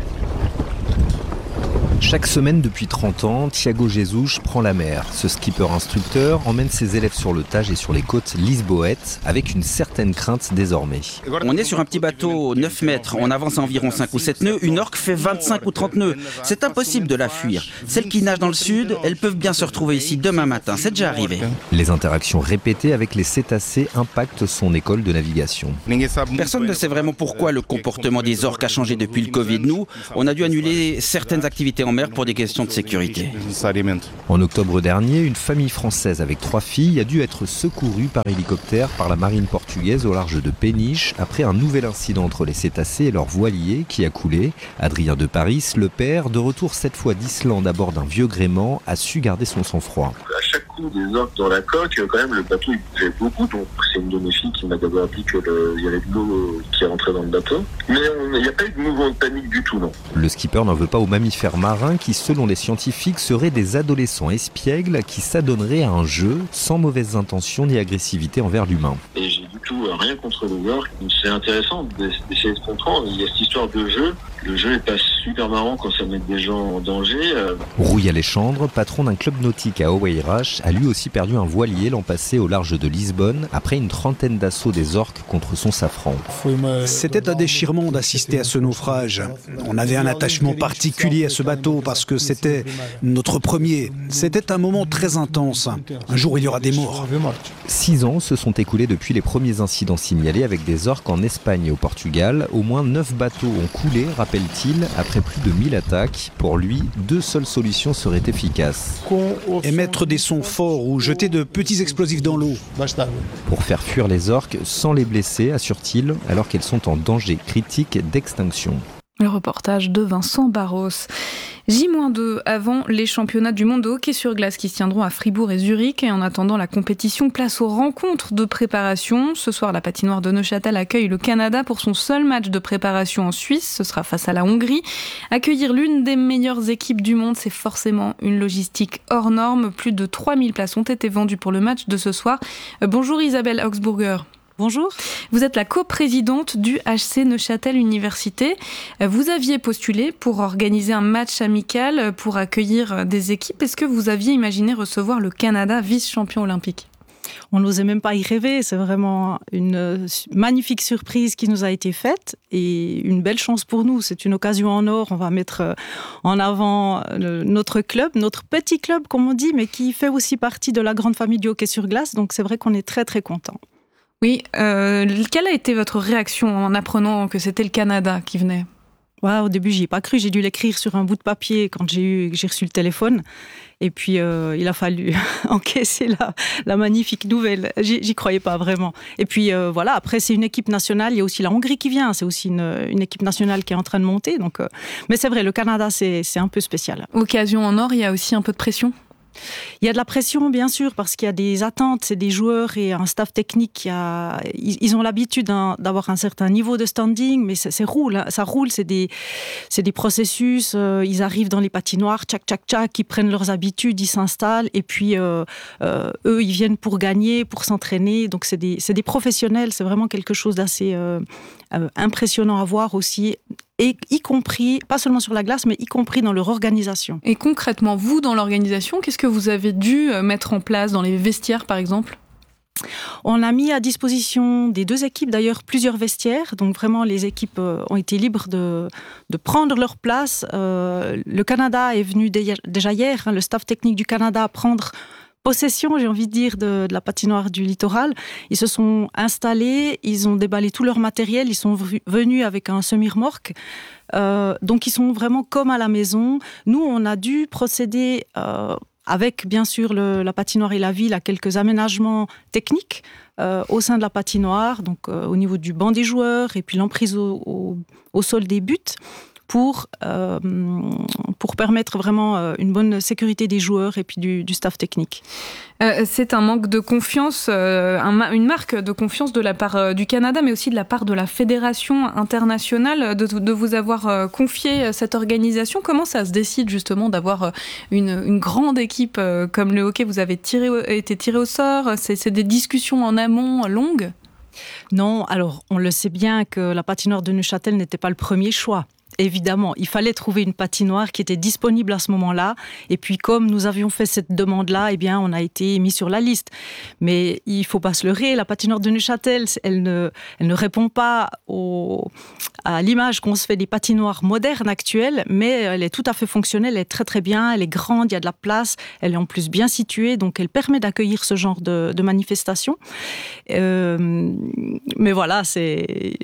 Chaque semaine depuis trente ans, Thiago Jesus prend la mer. Ce skipper instructeur emmène ses élèves sur le Tage et sur les côtes lisboètes avec une certaine crainte désormais. On est sur un petit bateau, neuf mètres, on avance à environ cinq ou sept nœuds, une orque fait vingt-cinq ou trente nœuds. C'est impossible de la fuir. Celles qui nagent dans le sud, elles peuvent bien se retrouver ici demain matin, c'est déjà arrivé. Les interactions répétées avec les cétacés impactent son école de navigation. Personne ne sait vraiment pourquoi le comportement des orques a changé depuis le Covid. Nous, on a dû annuler certaines activités en mer pour des questions de sécurité. En octobre dernier, une famille française avec trois filles a dû être secourue par hélicoptère par la marine portugaise au large de Péniche après un nouvel incident entre les cétacés et leur voilier qui a coulé. Adrien de Paris, le père, de retour cette fois d'Islande à bord d'un vieux gréement, a su garder son sang-froid. À chaque coup des orques dans la coque, quand même le bateau il bougeait beaucoup, donc c'est une de mes filles qui m'a d'abord dit qu'il y avait de l'eau qui rentrait dans le bateau. Mais il n'y a pas eu de mouvement de panique du tout, non. Le skipper n'en veut pas aux mammifères marins qui, selon les scientifiques, seraient des adolescents espiègles qui s'adonneraient à un jeu sans mauvaises intentions ni agressivité envers l'humain. Et j'ai du tout rien contre les orques. C'est intéressant d'essayer de comprendre. Il y a cette histoire de jeu. Le jeu est pas super marrant quand ça met des gens en danger. Rouille Alexandre, patron d'un club nautique à Oeiras, a lui aussi perdu un voilier l'an passé au large de Lisbonne après une trentaine d'assauts des orques contre son safran. C'était un déchirement d'assister à ce naufrage. On avait un attachement particulier à ce bateau parce que c'était notre premier. C'était un moment très intense. Un jour, il y aura des morts. Six ans se sont écoulés depuis les premiers incidents signalés avec des orques en Espagne et au Portugal. Au moins neuf bateaux ont coulé, rappelle-t-il, après plus de mille attaques. Pour lui, deux seules solutions seraient efficaces. Émettre des sons forts ou jeter de petits explosifs dans l'eau. Pour faire fuir les orques sans les blesser, assure-t-il, alors qu'elles sont en danger critique d'extinction. Le reportage de Vincent Barros. J deux avant les championnats du monde de hockey sur glace qui se tiendront à Fribourg et Zurich. Et en attendant la compétition, place aux rencontres de préparation. Ce soir, la patinoire de Neuchâtel accueille le Canada pour son seul match de préparation en Suisse. Ce sera face à la Hongrie. Accueillir l'une des meilleures équipes du monde, c'est forcément une logistique hors norme. Plus de trois mille places ont été vendues pour le match de ce soir. Bonjour Isabelle Augsburger. Bonjour. Vous êtes la coprésidente du H C Neuchâtel Université. Vous aviez postulé pour organiser un match amical pour accueillir des équipes. Est-ce que vous aviez imaginé recevoir le Canada, vice-champion olympique ? On n'osait même pas y rêver. C'est vraiment une magnifique surprise qui nous a été faite et une belle chance pour nous. C'est une occasion en or. On va mettre en avant notre club, notre petit club, comme on dit, mais qui fait aussi partie de la grande famille du hockey sur glace. Donc c'est vrai qu'on est très, très contents. Oui, euh, quelle a été votre réaction en apprenant que c'était le Canada qui venait ? Ouais, au début, j'y ai pas cru. J'ai dû l'écrire sur un bout de papier quand j'ai, eu, j'ai reçu le téléphone. Et puis, euh, il a fallu encaisser la, la magnifique nouvelle. J'y, j'y croyais pas vraiment. Et puis, euh, voilà, après, c'est une équipe nationale. Il y a aussi la Hongrie qui vient. C'est aussi une, une équipe nationale qui est en train de monter. Donc, euh, mais c'est vrai, le Canada, c'est, c'est un peu spécial. Occasion en or, il y a aussi un peu de pression ? Il y a de la pression, bien sûr, parce qu'il y a des attentes, c'est des joueurs et un staff technique qui a... Ils ont l'habitude hein, d'avoir un certain niveau de standing, mais c'est, c'est roule, hein. Ça roule, c'est des, c'est des processus. Euh, ils arrivent dans les patinoires, tchac, tchac, tchac, ils prennent leurs habitudes, ils s'installent, et puis euh, euh, eux, ils viennent pour gagner, pour s'entraîner. Donc c'est des, c'est des professionnels, c'est vraiment quelque chose d'assez euh, euh, impressionnant à voir aussi. Et y compris, pas seulement sur la glace, mais y compris dans leur organisation. Et concrètement, vous, dans l'organisation, qu'est-ce que vous avez dû mettre en place dans les vestiaires, par exemple ? On a mis à disposition des deux équipes, d'ailleurs, plusieurs vestiaires. Donc vraiment, les équipes ont été libres de, de prendre leur place. Euh, le Canada est venu déjà hier, hein, le staff technique du Canada, prendre possession, j'ai envie de dire, de, de la patinoire du littoral. Ils se sont installés, ils ont déballé tout leur matériel, ils sont venus avec un semi-remorque. Euh, donc, ils sont vraiment comme à la maison. Nous, on a dû procéder, euh, avec bien sûr le, la patinoire et la ville, à quelques aménagements techniques euh, au sein de la patinoire, donc euh, au niveau du banc des joueurs et puis l'emprise au, au, au sol des buts. Pour, euh, pour permettre vraiment euh, une bonne sécurité des joueurs et puis du, du staff technique. Euh, c'est un manque de confiance, euh, un, une marque de confiance de la part euh, du Canada, mais aussi de la part de la Fédération internationale de, de vous avoir euh, confié cette organisation. Comment ça se décide justement d'avoir une, une grande équipe euh, comme le hockey ? Vous avez tiré, été tiré au sort, c'est, c'est des discussions en amont longues ? Non, alors on le sait bien que la patinoire de Neuchâtel n'était pas le premier choix. Évidemment, il fallait trouver une patinoire qui était disponible à ce moment-là. Et puis, comme nous avions fait cette demande-là, eh bien, on a été mis sur la liste. Mais il ne faut pas se leurrer, la patinoire de Neuchâtel, elle ne, elle ne répond pas au, à l'image qu'on se fait des patinoires modernes actuelles, mais elle est tout à fait fonctionnelle, elle est très très bien, elle est grande, il y a de la place, elle est en plus bien située, donc elle permet d'accueillir ce genre de, de manifestations. Euh, mais voilà, c'est...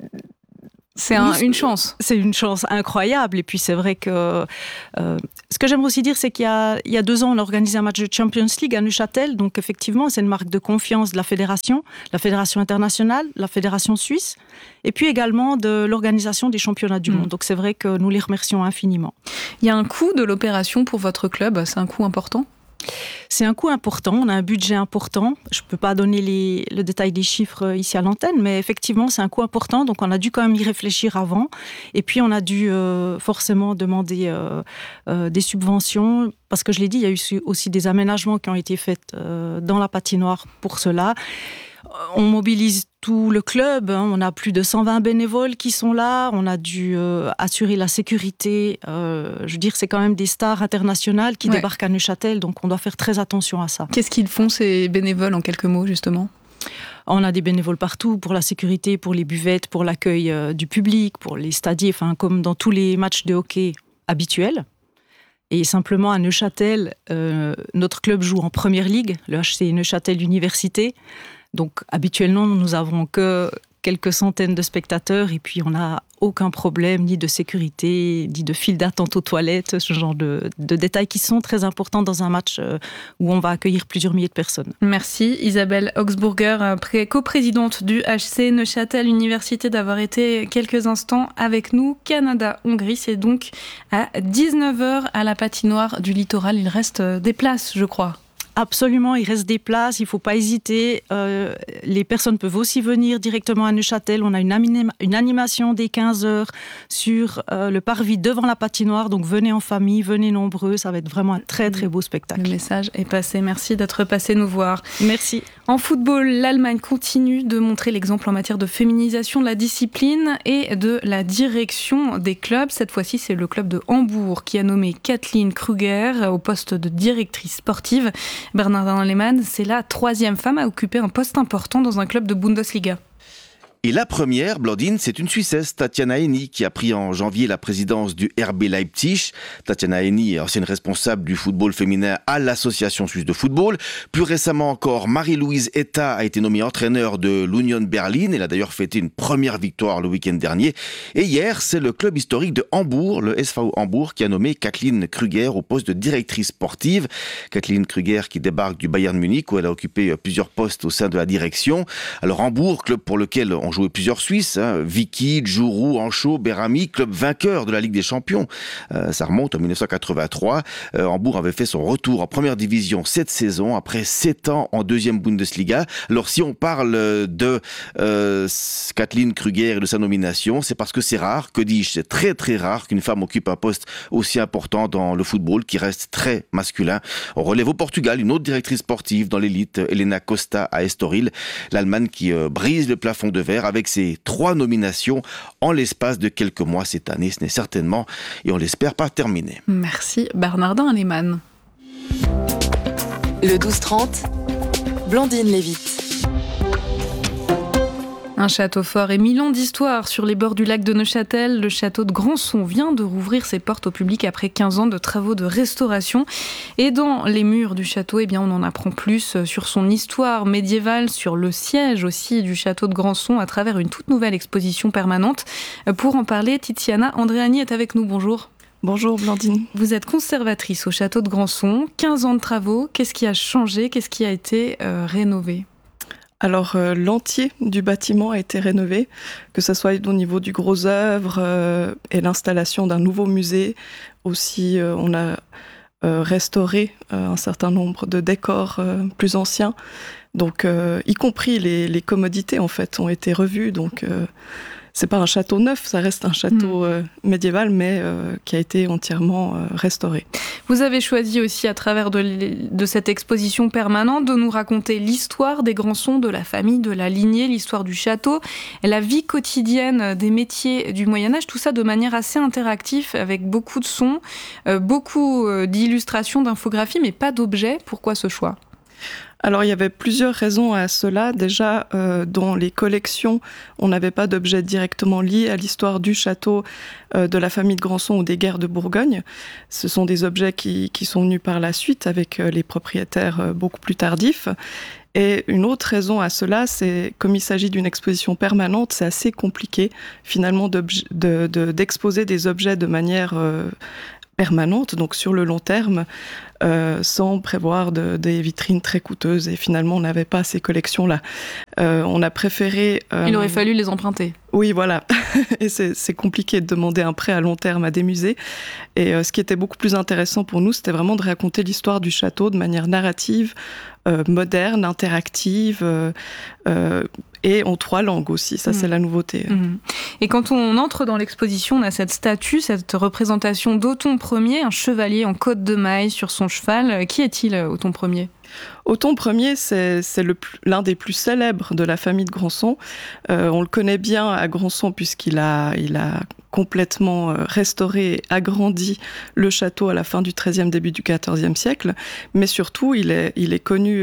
C'est un, une chance. C'est une chance incroyable. Et puis, c'est vrai que... Euh, ce que j'aimerais aussi dire, c'est qu'il y a, il y a deux ans, on a organisé un match de Champions League à Neuchâtel. Donc, effectivement, c'est une marque de confiance de la fédération, la fédération internationale, la fédération suisse, et puis également de l'organisation des championnats du mmh. monde. Donc, c'est vrai que nous les remercions infiniment. Il y a un coût de l'opération pour votre club. C'est un coût important ? C'est un coût important, on a un budget important. Je ne peux pas donner les, le détail des chiffres ici à l'antenne, mais effectivement, c'est un coût important. Donc, on a dû quand même y réfléchir avant. Et puis, on a dû euh, forcément demander euh, euh, des subventions. Parce que je l'ai dit, il y a eu aussi des aménagements qui ont été faits euh, dans la patinoire pour cela. On mobilise tout le club, hein. On a plus de cent vingt bénévoles qui sont là, on a dû euh, assurer la sécurité, euh, je veux dire c'est quand même des stars internationales qui ouais. débarquent à Neuchâtel, donc on doit faire très attention à ça. Qu'est-ce qu'ils font ces bénévoles en quelques mots justement ? On a des bénévoles partout pour la sécurité, pour les buvettes, pour l'accueil euh, du public, pour les stadiers, enfin comme dans tous les matchs de hockey habituels. Et simplement à Neuchâtel, euh, notre club joue en première ligue, le H C Neuchâtel Université. Donc, habituellement, nous n'avons que quelques centaines de spectateurs et puis on n'a aucun problème, ni de sécurité, ni de file d'attente aux toilettes, ce genre de, de détails qui sont très importants dans un match où on va accueillir plusieurs milliers de personnes. Merci Isabelle Augsburger, coprésidente du H C Neuchâtel Université, d'avoir été quelques instants avec nous. Canada-Hongrie, c'est donc à dix-neuf heures à la patinoire du Littoral. Il reste des places, je crois. Absolument, il reste des places, il ne faut pas hésiter. Euh, les personnes peuvent aussi venir directement à Neuchâtel. On a une, anima- une animation dès quinze heures sur euh, le parvis devant la patinoire. Donc venez en famille, venez nombreux. Ça va être vraiment un très très beau spectacle. Le message est passé. Merci d'être passé nous voir. Merci. En football, l'Allemagne continue de montrer l'exemple en matière de féminisation de la discipline et de la direction des clubs. Cette fois-ci, c'est le club de Hambourg qui a nommé Kathleen Kruger au poste de directrice sportive. Bernardin Lehmann, c'est la troisième femme à occuper un poste important dans un club de Bundesliga. Et la première, Blondine, c'est une Suissesse, Tatjana Henny, qui a pris en janvier la présidence du R B Leipzig. Tatjana Henny est ancienne responsable du football féminin à l'Association suisse de football. Plus récemment encore, Marie-Louise Etta a été nommée entraîneur de l'Union Berlin. Elle a d'ailleurs fêté une première victoire le week-end dernier. Et hier, c'est le club historique de Hambourg, le S V O Hambourg, qui a nommé Kathleen Kruger au poste de directrice sportive. Kathleen Kruger qui débarque du Bayern Munich, où elle a occupé plusieurs postes au sein de la direction. Alors Hambourg, club pour lequel on joué plusieurs Suisses, hein, Vicky, Djourou, Ancho, Berami, club vainqueur de la Ligue des Champions. Euh, ça remonte en dix-neuf cent quatre-vingt-trois. Euh, Hambourg avait fait son retour en première division cette saison, après sept ans en deuxième Bundesliga. Alors si on parle de euh, Kathleen Kruger et de sa nomination, c'est parce que c'est rare, que dis-je, c'est très très rare qu'une femme occupe un poste aussi important dans le football, qui reste très masculin. On relève au Portugal une autre directrice sportive dans l'élite, Helena Costa à Estoril, l'Allemagne qui euh, brise le plafond de verre avec ses trois nominations en l'espace de quelques mois cette année. Ce n'est certainement, et on l'espère, pas terminé. Merci Bernardin Lehmann. Le douze trente, Blandine Lévite. Un château fort et mille ans d'histoire sur les bords du lac de Neuchâtel. Le château de Grandson vient de rouvrir ses portes au public après quinze ans de travaux de restauration. Et dans les murs du château, eh bien, on en apprend plus sur son histoire médiévale, sur le siège aussi du château de Grandson à travers une toute nouvelle exposition permanente. Pour en parler, Tiziana Andréani est avec nous. Bonjour. Bonjour Blandine. Vous êtes conservatrice au château de Grandson. quinze ans de travaux. Qu'est-ce qui a changé ? Qu'est-ce qui a été euh, rénové ? Alors, euh, l'entier du bâtiment a été rénové, que ce soit au niveau du gros œuvre euh, et l'installation d'un nouveau musée. Aussi, euh, on a euh, restauré euh, un certain nombre de décors euh, plus anciens. Donc, euh, y compris les, les commodités, en fait, ont été revues. Donc, euh, c'est pas un château neuf, ça reste un château euh, médiéval, mais euh, qui a été entièrement euh, restauré. Vous avez choisi aussi, à travers de, de cette exposition permanente, de nous raconter l'histoire des Grandsons, de la famille, de la lignée, l'histoire du château, la vie quotidienne des métiers du Moyen-Âge, tout ça de manière assez interactive, avec beaucoup de sons, euh, beaucoup euh, d'illustrations, d'infographies, mais pas d'objets. Pourquoi ce choix ? Alors, il y avait plusieurs raisons à cela. Déjà, euh, dans les collections, on n'avait pas d'objets directement liés à l'histoire du château euh, de la famille de Grandson ou des guerres de Bourgogne. Ce sont des objets qui, qui sont venus par la suite avec euh, les propriétaires euh, beaucoup plus tardifs. Et une autre raison à cela, c'est comme il s'agit d'une exposition permanente, c'est assez compliqué finalement de, de, d'exposer des objets de manière euh, permanente, donc sur le long terme, euh, sans prévoir de, des vitrines très coûteuses. Et finalement, on n'avait pas ces collections-là. Euh, on a préféré... Euh, Il aurait fallu les emprunter. Oui, voilà. Et c'est, c'est compliqué de demander un prêt à long terme à des musées. Et euh, ce qui était beaucoup plus intéressant pour nous, c'était vraiment de raconter l'histoire du château de manière narrative, euh, moderne, interactive, euh, euh, et en trois langues aussi. Ça, mmh. c'est la nouveauté. Mmh. Et quand on entre dans l'exposition, on a cette statue, cette représentation d'Othon Ier, un chevalier en côte de maille sur son cheval. Qui est-il, Othon Ier ? Othon Ier, c'est, c'est le, l'un des plus célèbres de la famille de Grandson. Euh, on le connaît bien à Grandson puisqu'il a, il a complètement restauré et agrandi le château à la fin du treizième, début du quatorzième siècle. Mais surtout, il est, il est connu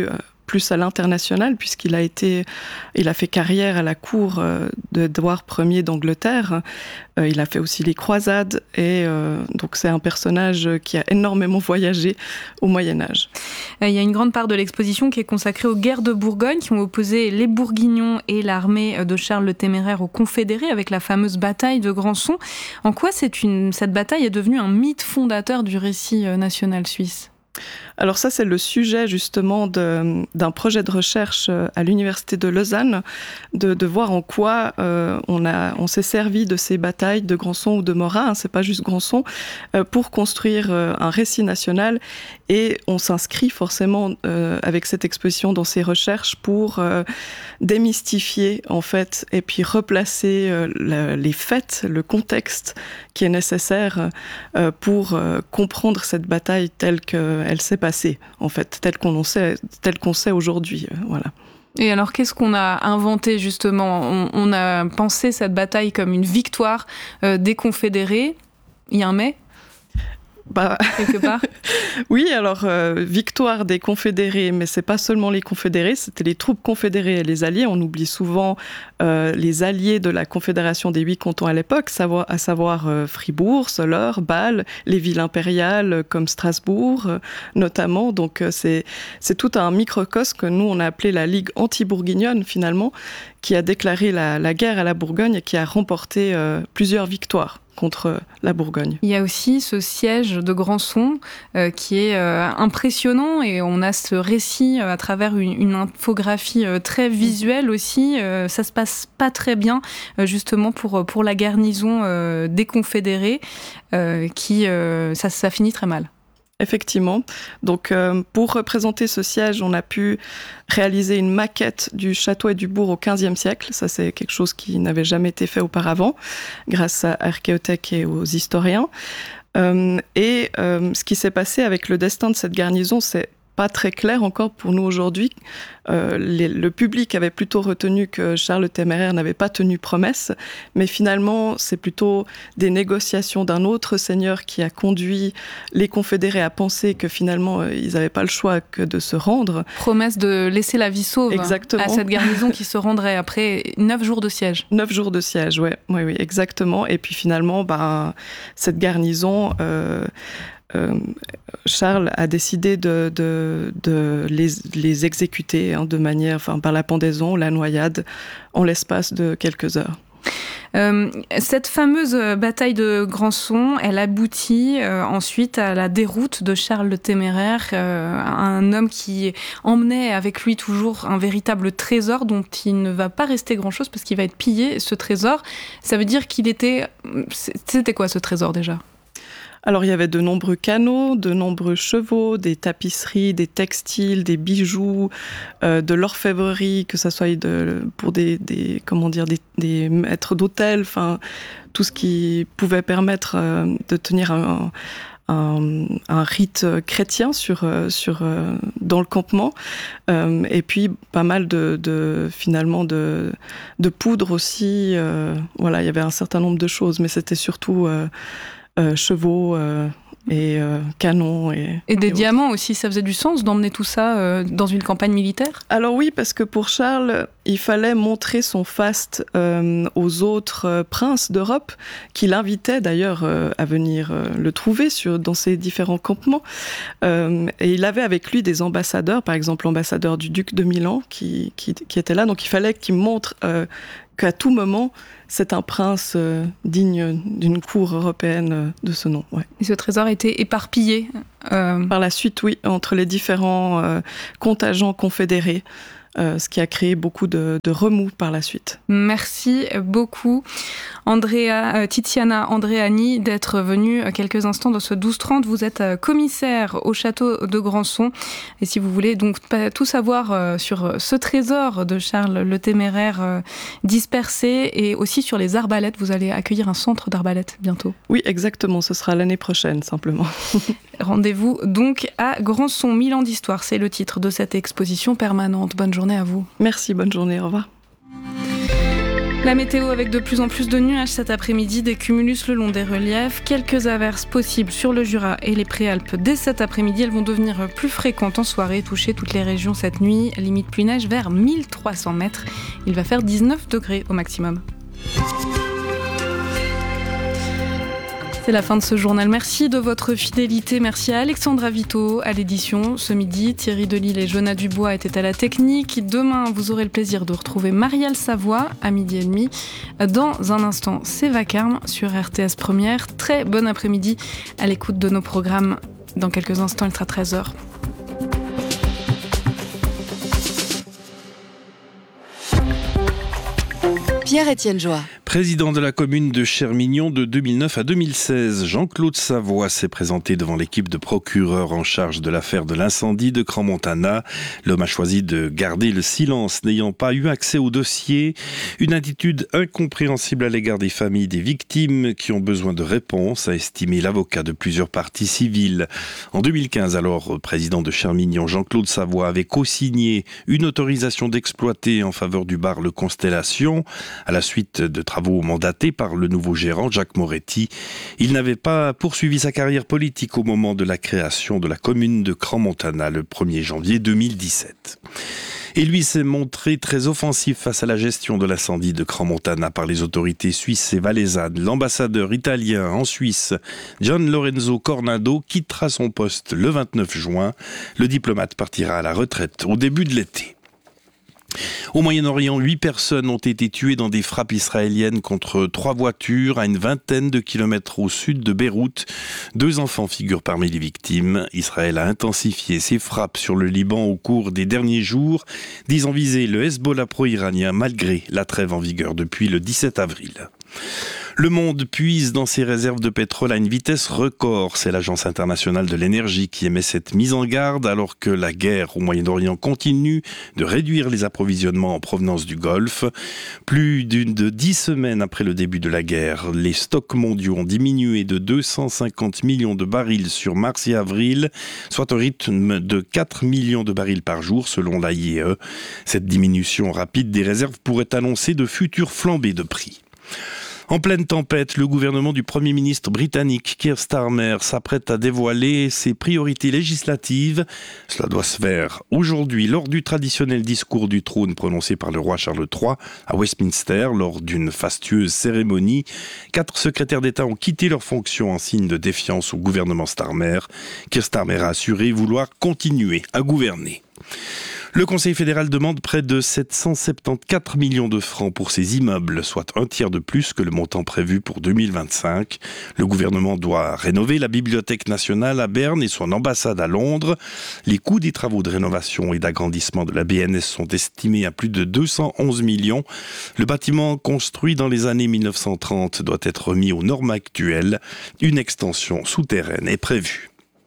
plus à l'international, puisqu'il a été, il a fait carrière à la cour euh, d'Édouard Ier d'Angleterre. Euh, il a fait aussi les croisades, et euh, donc c'est un personnage qui a énormément voyagé au Moyen-Âge. Il y a une grande part de l'exposition qui est consacrée aux guerres de Bourgogne, qui ont opposé les Bourguignons et l'armée de Charles le Téméraire aux Confédérés, avec la fameuse bataille de Grandson. En quoi c'est une, cette bataille est devenue un mythe fondateur du récit national suisse ? Alors ça, c'est le sujet justement de, d'un projet de recherche à l'Université de Lausanne, de, de voir en quoi euh, on, a, on s'est servi de ces batailles de Grandson ou de Morat, hein, c'est pas juste Grandson, euh, pour construire euh, un récit national. Et on s'inscrit forcément euh, avec cette exposition dans ces recherches pour euh, démystifier en fait, et puis replacer euh, la, les faits, le contexte qui est nécessaire euh, pour euh, comprendre cette bataille telle qu'elle s'est passée, en fait, telle qu'on sait, telle qu'on sait aujourd'hui. Euh, voilà. Et alors, qu'est-ce qu'on a inventé, justement ? on, on a pensé cette bataille comme une victoire euh, des Confédérés. Il y a un mais ? Bah, quelque part. Oui, alors euh, victoire des Confédérés, mais c'est pas seulement les Confédérés, c'était les troupes confédérées et les alliés. On oublie souvent euh, les alliés de la Confédération des huit cantons à l'époque, savoir, à savoir euh, Fribourg, Soleure, Bâle, les villes impériales euh, comme Strasbourg, euh, notamment. Donc euh, c'est c'est tout un microcosme que nous on a appelé la Ligue anti-bourguignonne finalement, qui a déclaré la, la guerre à la Bourgogne et qui a remporté euh, plusieurs victoires contre la Bourgogne. Il y a aussi ce siège de Grandson euh, qui est euh, impressionnant, et on a ce récit euh, à travers une, une infographie euh, très visuelle aussi. Euh, ça se passe pas très bien euh, justement pour, pour la garnison euh, des Confédérés euh, qui euh, ça, ça finit très mal. Effectivement. Donc, euh, pour représenter ce siège, on a pu réaliser une maquette du château et du bourg au quinzième siècle. Ça, c'est quelque chose qui n'avait jamais été fait auparavant, grâce à Archéothèque et aux historiens. Euh, et euh, ce qui s'est passé avec le destin de cette garnison, c'est pas très clair encore pour nous aujourd'hui. Euh, les, le public avait plutôt retenu que Charles le Téméraire n'avait pas tenu promesse, mais finalement, c'est plutôt des négociations d'un autre seigneur qui a conduit les Confédérés à penser que finalement, euh, ils n'avaient pas le choix que de se rendre. Promesse de laisser la vie sauve exactement. À cette garnison qui se rendrait après neuf jours de siège. Neuf jours de siège, ouais. oui, oui, exactement. Et puis finalement, bah, cette garnison... Euh, Euh, Charles a décidé de, de, de les, les exécuter hein, de manière, enfin, par la pendaison, la noyade, en l'espace de quelques heures. Euh, cette fameuse bataille de Grandson, elle aboutit euh, ensuite à la déroute de Charles le Téméraire, euh, un homme qui emmenait avec lui toujours un véritable trésor dont il ne va pas rester grand-chose parce qu'il va être pillé, ce trésor. Ça veut dire qu'il était... C'était quoi ce trésor déjà ? Alors, il y avait de nombreux canaux, de nombreux chevaux, des tapisseries, des textiles, des bijoux, euh, de l'orfèvrerie, que ça soit de, pour des, des, comment dire, des, des maîtres d'hôtel, enfin, tout ce qui pouvait permettre euh, de tenir un, un, un rite chrétien sur, sur, euh, dans le campement. Euh, et puis, pas mal de, de finalement, de, de poudre aussi. Euh, voilà, il y avait un certain nombre de choses, mais c'était surtout... Euh, Euh, chevaux euh, et euh, canons. Et, et des et diamants aussi, ça faisait du sens d'emmener tout ça euh, dans une campagne militaire ? Alors oui, parce que pour Charles, il fallait montrer son faste euh, aux autres euh, princes d'Europe, qui l'invitaient d'ailleurs euh, à venir euh, le trouver sur, dans ses différents campements. Euh, et il avait avec lui des ambassadeurs, par exemple l'ambassadeur du duc de Milan qui, qui, qui était là, donc il fallait qu'il montre euh, qu'à tout moment, c'est un prince euh, digne d'une cour européenne euh, de ce nom. Ouais. Et ce trésor était éparpillé euh... Par la suite, oui, entre les différents euh, contingents confédérés. Euh, ce qui a créé beaucoup de, de remous par la suite. Merci beaucoup, Andrea, euh, Tiziana Andreani, d'être venue quelques instants dans ce douze trente. Vous êtes euh, commissaire au château de Grandson. Et si vous voulez donc pas tout savoir euh, sur ce trésor de Charles le Téméraire euh, dispersé, et aussi sur les arbalètes, vous allez accueillir un centre d'arbalètes bientôt. Oui, exactement. Ce sera l'année prochaine, simplement. Rendez-vous donc à Grandson. Mille ans d'histoire, c'est le titre de cette exposition permanente. Bonne journée à vous. Merci, bonne journée, au revoir. La météo avec de plus en plus de nuages cet après-midi, des cumulus le long des reliefs, quelques averses possibles sur le Jura et les Préalpes dès cet après-midi. Elles vont devenir plus fréquentes en soirée, toucher toutes les régions cette nuit. Limite pluie-neige vers mille trois cents mètres. Il va faire dix-neuf degrés au maximum. C'est la fin de ce journal. Merci de votre fidélité. Merci à Alexandra Vito à l'édition. Ce midi, Thierry Delille et Jonah Dubois étaient à la technique. Demain, vous aurez le plaisir de retrouver Marielle Savoie à midi et demi. Dans un instant, c'est Vacarme sur R T S Première. Très bon après-midi à l'écoute de nos programmes. Dans quelques instants, il sera treize heures. Pierre-Étienne Joie. Président de la commune de Chermignon de deux mille neuf à deux mille seize, Jean-Claude Savoie s'est présenté devant l'équipe de procureurs en charge de l'affaire de l'incendie de Crans-Montana. L'homme a choisi de garder le silence, n'ayant pas eu accès au dossier. Une attitude incompréhensible à l'égard des familles des victimes qui ont besoin de réponses, a estimé l'avocat de plusieurs parties civiles. En deux mille quinze, alors président de Chermignon, Jean-Claude Savoie avait co-signé une autorisation d'exploiter en faveur du bar Le Constellation. À la suite de travaux mandatés par le nouveau gérant Jacques Moretti, il n'avait pas poursuivi sa carrière politique au moment de la création de la commune de Crans-Montana le premier janvier deux mille dix-sept. Et lui s'est montré très offensif face à la gestion de l'incendie de Crans-Montana par les autorités suisses et valaisannes. L'ambassadeur italien en Suisse, Gian Lorenzo Cornado, quittera son poste le vingt-neuf juin. Le diplomate partira à la retraite au début de l'été. Au Moyen-Orient, huit personnes ont été tuées dans des frappes israéliennes contre trois voitures à une vingtaine de kilomètres au sud de Beyrouth. Deux enfants figurent parmi les victimes. Israël a intensifié ses frappes sur le Liban au cours des derniers jours, disant viser le Hezbollah pro-iranien malgré la trêve en vigueur depuis le dix-sept avril. Le monde puise dans ses réserves de pétrole à une vitesse record. C'est l'Agence internationale de l'énergie qui émet cette mise en garde alors que la guerre au Moyen-Orient continue de réduire les approvisionnements en provenance du Golfe. Plus d'une de dix semaines après le début de la guerre, les stocks mondiaux ont diminué de deux cent cinquante millions de barils sur mars et avril, soit un rythme de quatre millions de barils par jour selon l'A I E. Cette diminution rapide des réserves pourrait annoncer de futures flambées de prix. En pleine tempête, le gouvernement du Premier ministre britannique Keir Starmer s'apprête à dévoiler ses priorités législatives. Cela doit se faire aujourd'hui lors du traditionnel discours du trône prononcé par le roi Charles trois à Westminster lors d'une fastueuse cérémonie. Quatre secrétaires d'État ont quitté leurs fonctions en signe de défiance au gouvernement Starmer. Keir Starmer a assuré vouloir continuer à gouverner. Le Conseil fédéral demande près de sept cent soixante-quatorze millions de francs pour ses immeubles, soit un tiers de plus que le montant prévu pour deux mille vingt-cinq. Le gouvernement doit rénover la Bibliothèque nationale à Berne et son ambassade à Londres. Les coûts des travaux de rénovation et d'agrandissement de la B N S sont estimés à plus de deux cent onze millions. Le bâtiment construit dans les années mille neuf cent trente doit être remis aux normes actuelles. Une extension souterraine est prévue.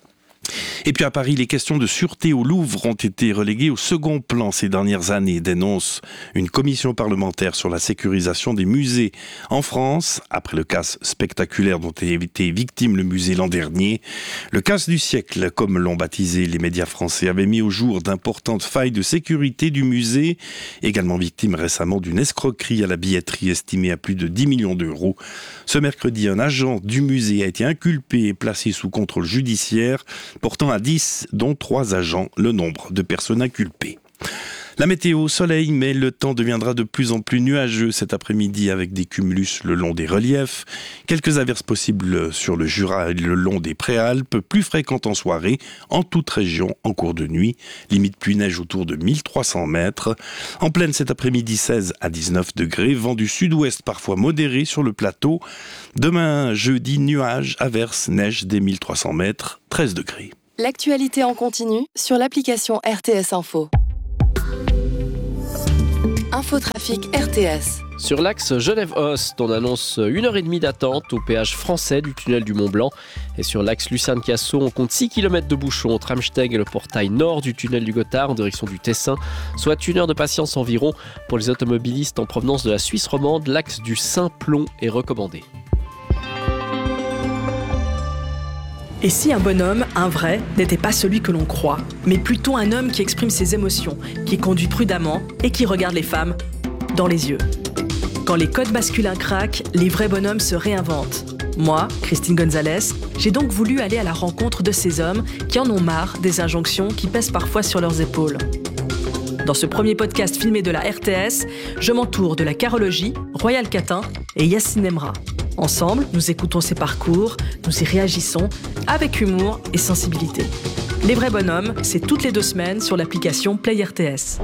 Et puis à Paris, les questions de sûreté au Louvre ont été reléguées au second plan ces dernières années, dénonce une commission parlementaire sur la sécurisation des musées en France, après le casse spectaculaire dont a été victime le musée l'an dernier. Le casse du siècle, comme l'ont baptisé les médias français, avait mis au jour d'importantes failles de sécurité du musée, également victime récemment d'une escroquerie à la billetterie estimée à plus de dix millions d'euros. Ce mercredi, un agent du musée a été inculpé et placé sous contrôle judiciaire, portant à dix, dont trois agents, le nombre de personnes inculpées. La météo, soleil, mais le temps deviendra de plus en plus nuageux cet après-midi avec des cumulus le long des reliefs. Quelques averses possibles sur le Jura et le long des Préalpes, plus fréquentes en soirée, en toute région en cours de nuit. Limite pluie-neige autour de mille trois cents mètres. En pleine cet après-midi, seize à dix-neuf degrés. Vent du sud-ouest parfois modéré sur le plateau. Demain, jeudi, nuages, averses, neige des mille trois cents mètres, treize degrés. L'actualité en continu sur l'application R T S Info. Infotrafic R T S. Sur l'axe Genève-Ost, on annonce une heure trente d'attente au péage français du tunnel du Mont-Blanc. Et sur l'axe Lucerne-Cassau, on compte six kilomètres de bouchons entre Amsteg et le portail nord du tunnel du Gothard en direction du Tessin, soit une heure de patience environ. Pour les automobilistes en provenance de la Suisse romande, l'axe du Saint-Plon est recommandé. Et si un bonhomme, un vrai, n'était pas celui que l'on croit, mais plutôt un homme qui exprime ses émotions, qui conduit prudemment et qui regarde les femmes dans les yeux. Quand les codes masculins craquent, les vrais bonhommes se réinventent. Moi, Christine Gonzalez, j'ai donc voulu aller à la rencontre de ces hommes qui en ont marre des injonctions qui pèsent parfois sur leurs épaules. Dans ce premier podcast filmé de la R T S, je m'entoure de la carologie, Royal Catin et Yacine Emra. Ensemble, nous écoutons ces parcours, nous y réagissons avec humour et sensibilité. Les vrais bonhommes, c'est toutes les deux semaines sur l'application Play R T S.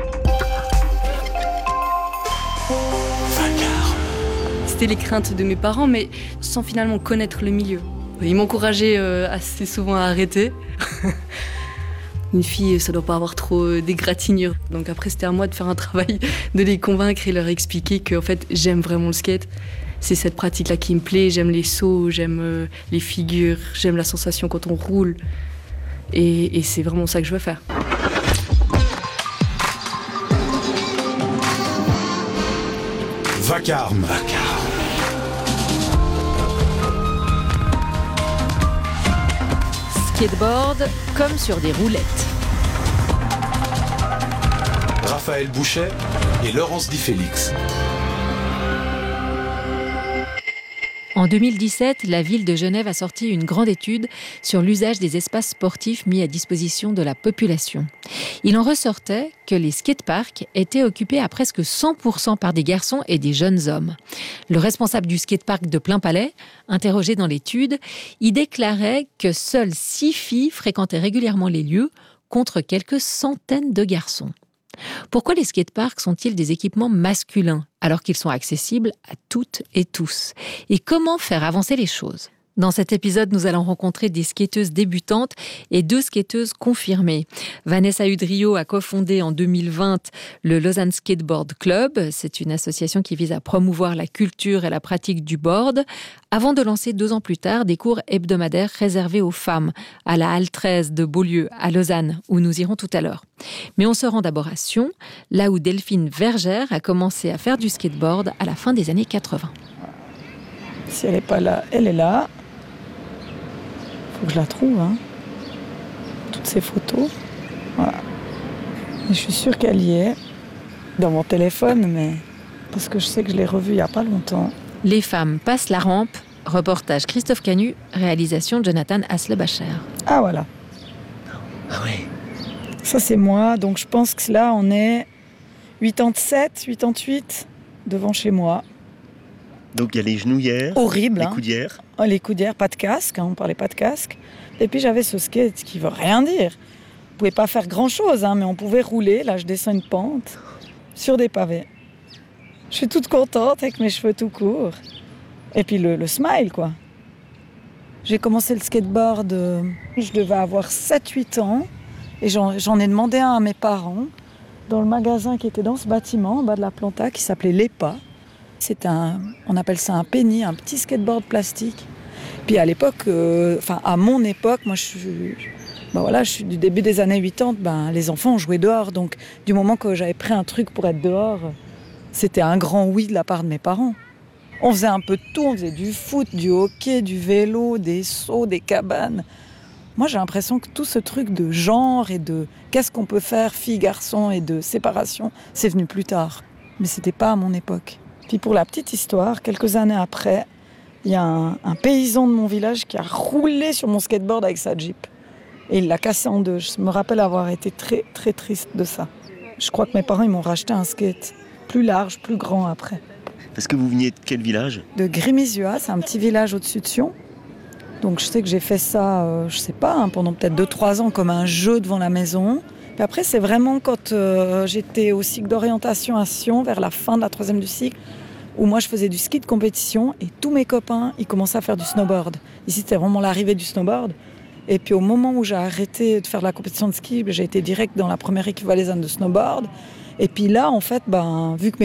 C'était les craintes de mes parents, mais sans finalement connaître le milieu. Ils m'encourageaient euh, assez souvent à arrêter. Une fille, ça doit pas avoir trop d'égratignures. Donc après, c'était à moi de faire un travail, de les convaincre et leur expliquer que en fait, j'aime vraiment le skate. C'est cette pratique-là qui me plaît. J'aime les sauts, j'aime euh, les figures, j'aime la sensation quand on roule. Et, et c'est vraiment ça que je veux faire. Vacarme. Skateboard comme sur des roulettes. Raphaël Bouchet et Laurence Di Félix. En deux mille dix-sept, la ville de Genève a sorti une grande étude sur l'usage des espaces sportifs mis à disposition de la population. Il en ressortait que les skateparks étaient occupés à presque cent pour cent par des garçons et des jeunes hommes. Le responsable du skatepark de Plainpalais, interrogé dans l'étude, y déclarait que seules six filles fréquentaient régulièrement les lieux, contre quelques centaines de garçons. Pourquoi les skateparks sont-ils des équipements masculins alors qu'ils sont accessibles à toutes et tous ? Et comment faire avancer les choses ? Dans cet épisode, nous allons rencontrer des skateuses débutantes et deux skateuses confirmées. Vanessa Udrio a cofondé en deux mille vingt le Lausanne Skateboard Club. C'est une association qui vise à promouvoir la culture et la pratique du board, avant de lancer deux ans plus tard des cours hebdomadaires réservés aux femmes à la Halle treize de Beaulieu, à Lausanne, où nous irons tout à l'heure. Mais on se rend d'abord à Sion, là où Delphine Vergère a commencé à faire du skateboard à la fin des années quatre-vingts. Si elle n'est pas là, elle est là. Faut que je la trouve, hein. Toutes ces photos. Voilà. Et je suis sûre qu'elle y est, dans mon téléphone, mais parce que je sais que je l'ai revue il n'y a pas longtemps. Les femmes passent la rampe. Reportage Christophe Canu, réalisation Jonathan Haslebacher. Ah voilà. Ah oui. Ça c'est moi, donc je pense que là on est quatre-vingt-sept, quatre-vingt-huit devant chez moi. Donc il y a les genouillères, horrible, les hein. coudières. Oh, les coudières, pas de casque, hein, on parlait pas de casque. Et puis j'avais ce skate qui veut rien dire. On pouvait pas faire grand chose, hein, mais on pouvait rouler. Là je descends une pente sur des pavés. Je suis toute contente avec mes cheveux tout courts. Et puis le, le smile quoi. J'ai commencé le skateboard, euh, je devais avoir sept huit ans. Et j'en, j'en ai demandé un à mes parents dans le magasin qui était dans ce bâtiment, en bas de la Planta, qui s'appelait L'E P A. C'est un, on appelle ça un penny, un petit skateboard plastique. Puis à l'époque, euh, enfin à mon époque, moi je suis, ben voilà, je suis du début des années quatre-vingt-dix, ben les enfants ont joué dehors. Donc du moment que j'avais pris un truc pour être dehors, c'était un grand oui de la part de mes parents. On faisait un peu de tout, on faisait du foot, du hockey, du vélo, des sauts, des cabanes. Moi j'ai l'impression que tout ce truc de genre et de qu'est-ce qu'on peut faire, filles, garçons, et de séparation, c'est venu plus tard. Mais c'était pas à mon époque. Puis pour la petite histoire, quelques années après, il y a un, un paysan de mon village qui a roulé sur mon skateboard avec sa Jeep. Et il l'a cassé en deux. Je me rappelle avoir été très très triste de ça. Je crois que mes parents ils m'ont racheté un skate plus large, plus grand après. Parce que vous veniez de quel village ? De Grimizua, c'est un petit village au-dessus de Sion. Donc je sais que j'ai fait ça, euh, je sais pas, hein, pendant peut-être deux trois ans comme un jeu devant la maison. Puis après c'est vraiment quand euh, j'étais au cycle d'orientation à Sion, vers la fin de la troisième du cycle, où moi je faisais du ski de compétition et tous mes copains ils commençaient à faire du snowboard. Ici c'était vraiment l'arrivée du snowboard. Et puis au moment où j'ai arrêté de faire de la compétition de ski, j'ai été direct dans la première équipe valaisanne de snowboard. Et puis là en fait, ben, vu que mes